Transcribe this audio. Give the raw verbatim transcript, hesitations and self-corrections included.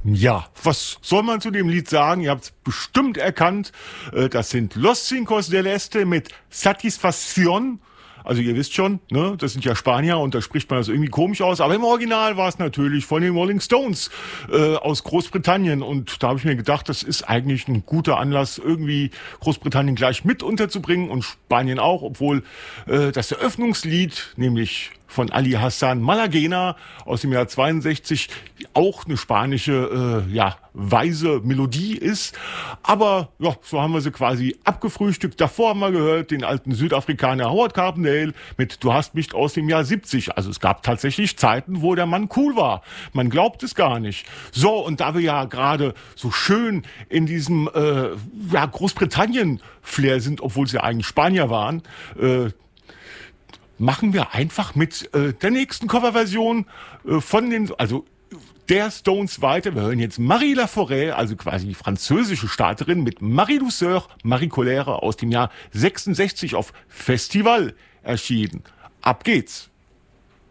Ja, was soll man zu dem Lied sagen? Ihr habt es bestimmt erkannt. Äh, Das sind Los Cinco del Este mit Satisfacción. Also ihr wisst schon, ne, das sind ja Spanier und da spricht man das irgendwie komisch aus. Aber im Original war es natürlich von den Rolling Stones äh, aus Großbritannien. Und da habe ich mir gedacht, das ist eigentlich ein guter Anlass, irgendwie Großbritannien gleich mit unterzubringen und Spanien auch, obwohl äh, das Eröffnungslied, nämlich von Ali Hassan Malagena aus dem Jahr zweiundsechzig, auch eine spanische, äh, ja, weise Melodie ist. Aber ja, so haben wir sie quasi abgefrühstückt. Davor haben wir gehört den alten Südafrikaner Howard Carpendale mit Du hast mich aus dem Jahr siebzig. Also es gab tatsächlich Zeiten, wo der Mann cool war. Man glaubt es gar nicht. So, und da wir ja gerade so schön in diesem äh, ja, Großbritannien-Flair sind, obwohl es ja eigentlich Spanier waren, äh, machen wir einfach mit äh, der nächsten Coverversion äh, von den, also der Stones weiter. Wir hören jetzt Marie Laforêt, also quasi die französische Starterin, mit Marie Douceur, Marie Colère aus dem Jahr sechsundsechzig auf Festival erschienen. Ab geht's!